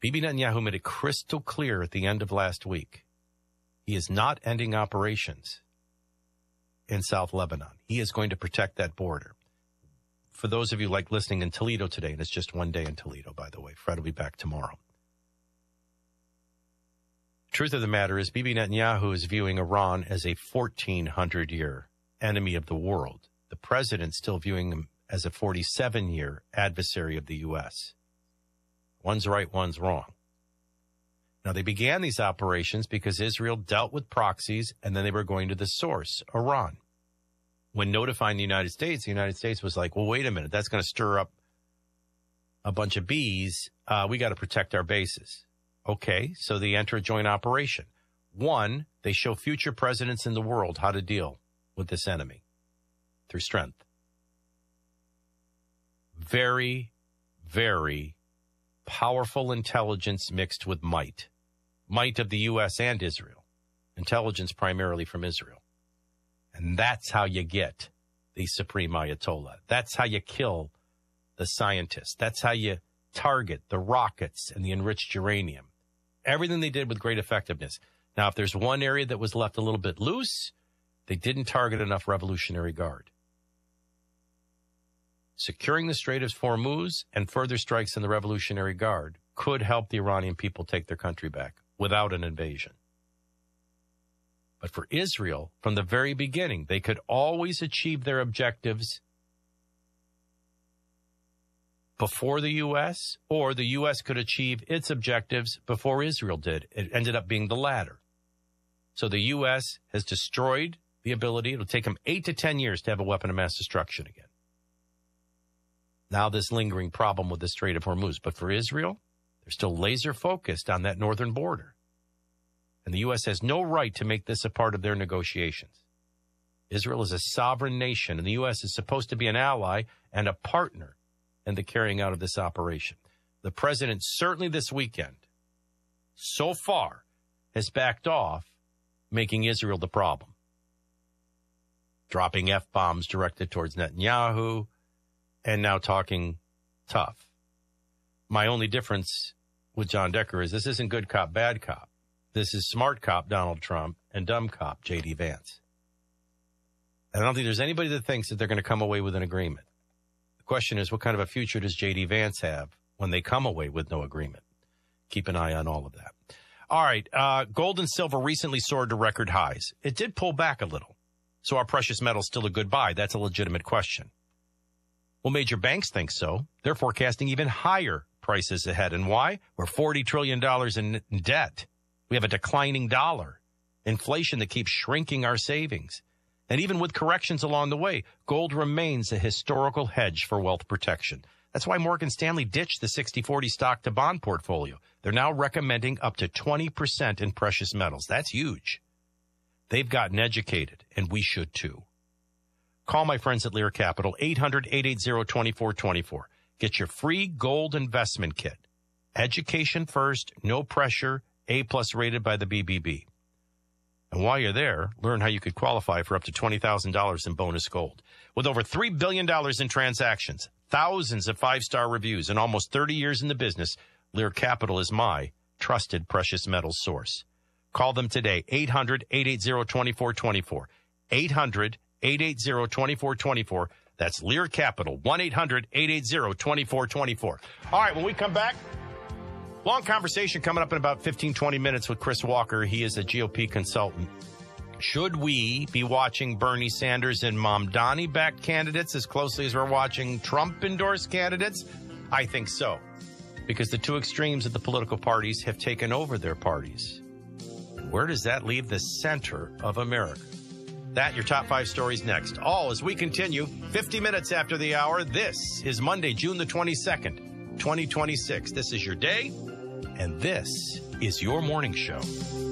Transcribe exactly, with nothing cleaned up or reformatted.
Bibi Netanyahu made it crystal clear at the end of last week. He is not ending operations in South Lebanon. He is going to protect that border. For those of you like listening in Toledo today, and it's just one day in Toledo, by the way, Fred will be back tomorrow. Truth of the matter is Bibi Netanyahu is viewing Iran as a fourteen hundred year enemy of the world. The president's still viewing him as a forty-seven year adversary of the U S. One's right, one's wrong. Now, they began these operations because Israel dealt with proxies, and then they were going to the source, Iran. When notifying the United States, the United States was like, well, wait a minute, that's going to stir up a bunch of bees. Uh, we got to protect our bases. Okay, so they enter a joint operation. One, they show future presidents in the world how to deal with this enemy through strength. Very, very powerful intelligence mixed with might. Might of the U S and Israel. Intelligence primarily from Israel. And that's how you get the Supreme Ayatollah. That's how you kill the scientists. That's how you target the rockets and the enriched uranium. Everything they did with great effectiveness. Now, if there's one area that was left a little bit loose, they didn't target enough Revolutionary Guard. Securing the Strait of Hormuz and further strikes in the Revolutionary Guard could help the Iranian people take their country back without an invasion. But for Israel, from the very beginning, they could always achieve their objectives before the U S, or the U S could achieve its objectives before Israel did. It ended up being the latter. So the U S has destroyed the ability. It'll take them eight to ten years to have a weapon of mass destruction again. Now this lingering problem with the Strait of Hormuz. But for Israel, they're still laser focused on that northern border. And the U S has no right to make this a part of their negotiations. Israel is a sovereign nation, and the U S is supposed to be an ally and a partner in the carrying out of this operation. The president certainly this weekend, so far, has backed off making Israel the problem. Dropping F-bombs directed towards Netanyahu, and now talking tough. My only difference with John Decker is this isn't good cop, bad cop. This is smart cop Donald Trump and dumb cop J D Vance. And I don't think there's anybody that thinks that they're going to come away with an agreement. The question is, what kind of a future does J D Vance have when they come away with no agreement? Keep an eye on all of that. All right, uh, gold and silver recently soared to record highs. It did pull back a little. So are precious metals still a good buy? That's a legitimate question. Well, major banks think so. They're forecasting even higher prices ahead. And why? We're forty trillion dollars in debt. We have a declining dollar, inflation that keeps shrinking our savings. And even with corrections along the way, gold remains a historical hedge for wealth protection. That's why Morgan Stanley ditched the sixty forty stock to bond portfolio. They're now recommending up to twenty percent in precious metals. That's huge. They've gotten educated, and we should too. Call my friends at Lear Capital, eight hundred, eight eight zero, two four two four. Get your free gold investment kit. Education first, no pressure, A-plus rated by the B B B. And while you're there, learn how you could qualify for up to twenty thousand dollars in bonus gold. With over three billion dollars in transactions, thousands of five-star reviews, and almost thirty years in the business, Lear Capital is my trusted precious metals source. Call them today, eight hundred, eight eight zero, two four two four. eight hundred, eight eight zero, two four two four. That's Lear Capital, one eight hundred, eight eight zero, two four two four. All right, when we come back, long conversation coming up in about fifteen, twenty minutes with Chris Walker. He is a G O P consultant. Should we be watching Bernie Sanders and Mamdani-backed candidates as closely as we're watching Trump-endorsed candidates? I think so, because the two extremes of the political parties have taken over their parties. Where does that leave the center of America? That, your top five stories next. All as we continue, fifty minutes after the hour. This is Monday, June the twenty-second, twenty twenty-six. This is your day, and this is your morning show.